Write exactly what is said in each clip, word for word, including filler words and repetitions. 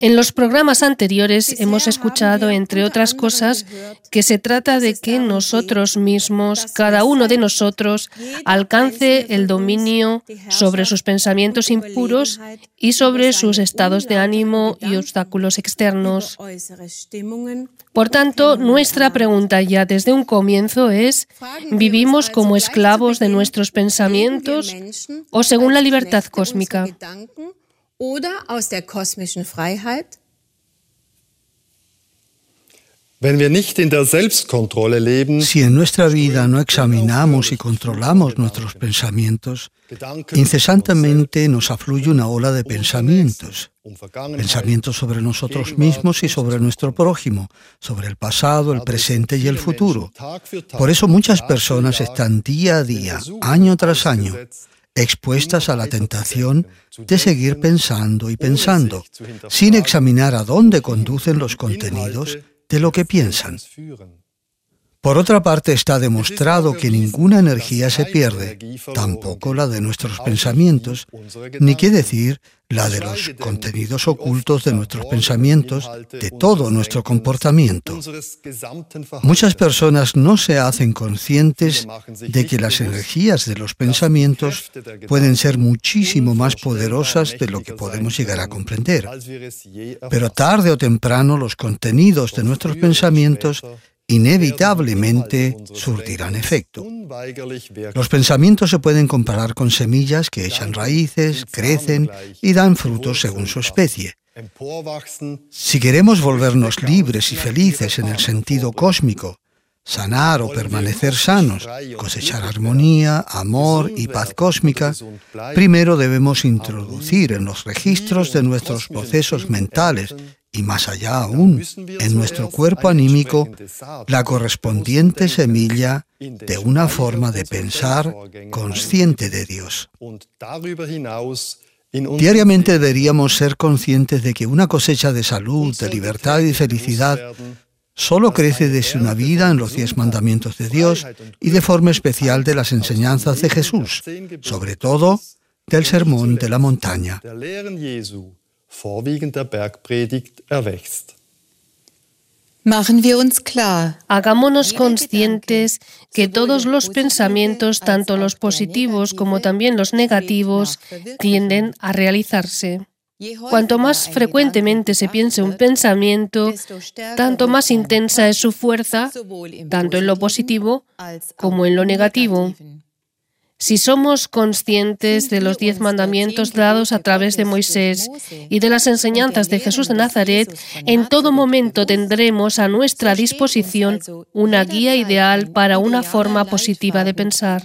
En los programas anteriores hemos escuchado, entre otras cosas, que se trata de que nosotros mismos, cada uno de nosotros, alcance el dominio sobre sus pensamientos impuros y sobre sus estados de ánimo y obstáculos externos. Por tanto, nuestra pregunta ya desde un comienzo es: ¿vivimos como esclavos de nuestros pensamientos o según la libertad cósmica? Oder aus der kosmischen Freiheit? Si en nuestra vida no examinamos y controlamos nuestros pensamientos, incesantemente nos afluye una ola de pensamientos. Pensamientos sobre nosotros mismos y sobre nuestro prójimo, sobre el pasado, el presente y el futuro. Por eso muchas personas están día a día, año tras año, expuestas a la tentación de seguir pensando y pensando, sin examinar a dónde conducen los contenidos de lo que piensan. Por otra parte, está demostrado que ninguna energía se pierde, tampoco la de nuestros pensamientos, ni qué decir la de los contenidos ocultos de nuestros pensamientos, de todo nuestro comportamiento. Muchas personas no se hacen conscientes de que las energías de los pensamientos pueden ser muchísimo más poderosas de lo que podemos llegar a comprender. Pero tarde o temprano los contenidos de nuestros pensamientos inevitablemente surtirán efecto. Los pensamientos se pueden comparar con semillas que echan raíces, crecen y dan frutos según su especie. Si queremos volvernos libres y felices en el sentido cósmico, sanar o permanecer sanos, cosechar armonía, amor y paz cósmica, primero debemos introducir en los registros de nuestros procesos mentales y más allá aún, en nuestro cuerpo anímico, la correspondiente semilla de una forma de pensar consciente de Dios. Diariamente deberíamos ser conscientes de que una cosecha de salud, de libertad y de felicidad solo crece desde una vida en los diez mandamientos de Dios y de forma especial de las enseñanzas de Jesús, sobre todo del Sermón de la Montaña. Vorwiegend der Bergpredigt erwächst. Machen wir uns klar. Hagámonos conscientes que todos los pensamientos, tanto los positivos como también los negativos, tienden a realizarse. Cuanto más frecuentemente se piense un pensamiento, tanto más intensa es su fuerza, tanto en lo positivo como en lo negativo. Si somos conscientes de los diez mandamientos dados a través de Moisés y de las enseñanzas de Jesús de Nazaret, en todo momento tendremos a nuestra disposición una guía ideal para una forma positiva de pensar.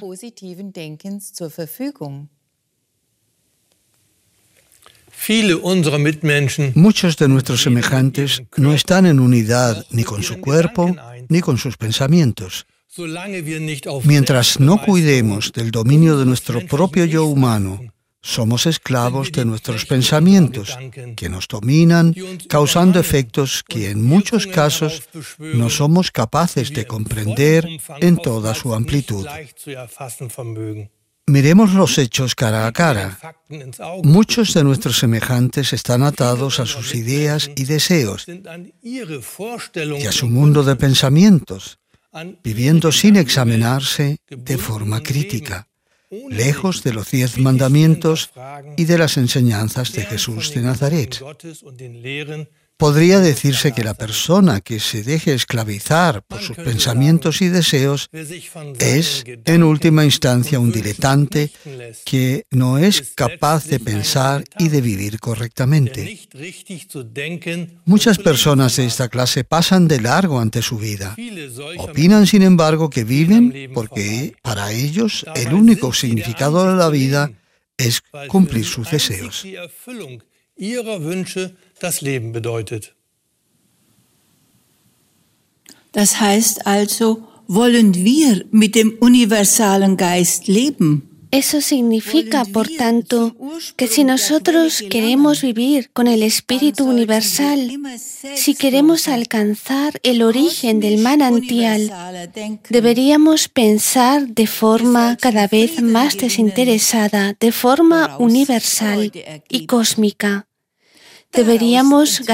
Muchos de nuestros semejantes no están en unidad ni con su cuerpo ni con sus pensamientos. Mientras no cuidemos del dominio de nuestro propio yo humano, somos esclavos de nuestros pensamientos, que nos dominan, causando efectos que en muchos casos no somos capaces de comprender en toda su amplitud. Miremos los hechos cara a cara. Muchos de nuestros semejantes están atados a sus ideas y deseos y a su mundo de pensamientos, viviendo sin examinarse de forma crítica, lejos de los diez mandamientos y de las enseñanzas de Jesús de Nazaret. Podría decirse que la persona que se deje esclavizar por sus pensamientos y deseos es, en última instancia, un diletante que no es capaz de pensar y de vivir correctamente. Muchas personas de esta clase pasan de largo ante su vida. Opinan, sin embargo, que viven porque para ellos el único significado de la vida es cumplir sus deseos. Das Leben bedeutet. Das heißt also, wollen wir mit dem universalen Geist leben? Eso significa, por tanto, que si nosotros queremos vivir con el Espíritu Universal, si queremos alcanzar el origen del manantial, deberíamos pensar de forma cada vez más desinteresada, de forma universal y cósmica. Deberíamos